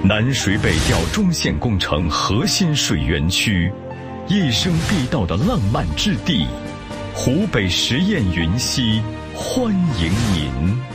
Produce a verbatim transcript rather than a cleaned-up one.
南水北调中线工程核心水源区，一生必到的浪漫之地，湖北十堰云溪欢迎您。